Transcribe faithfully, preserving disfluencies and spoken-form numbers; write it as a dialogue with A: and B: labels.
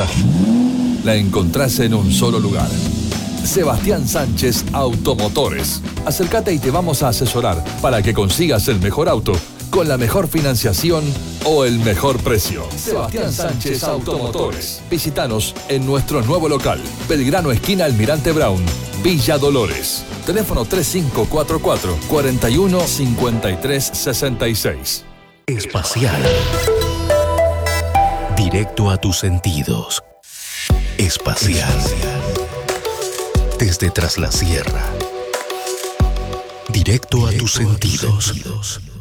A: casa, la encontrás en un solo lugar. Sebastián Sánchez Automotores. Acércate y te vamos a asesorar para que consigas el mejor auto con la mejor financiación o el mejor precio. Sebastián Sánchez Automotores. Visítanos en nuestro nuevo local, Belgrano esquina Almirante Brown, Villa Dolores. Teléfono tres cinco cuatro cuatro, cuatro uno cinco tres seis seis.
B: Espacial. Directo a tus sentidos. Espacial. Desde Tras la Sierra. Directo a tus sentidos.